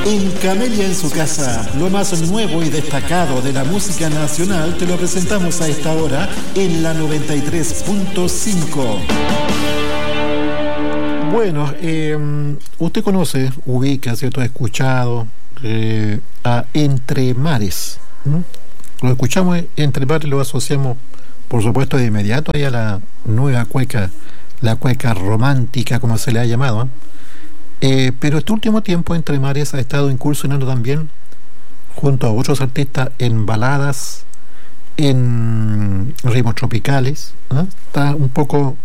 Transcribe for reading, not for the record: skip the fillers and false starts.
En Camelia en su casa, lo más nuevo y destacado de la música nacional te lo presentamos a esta hora en la 93.5. Bueno, usted conoce, ubica, ¿cierto? Ha escuchado a Entre Mares. Lo escuchamos Entre Mares, lo asociamos, por supuesto, de inmediato ahí a la nueva cueca, la cueca romántica, como se le ha llamado. Pero este último tiempo Entre Mares ha estado incursionando también junto a otros artistas en baladas, en ritmos tropicales. Está un poco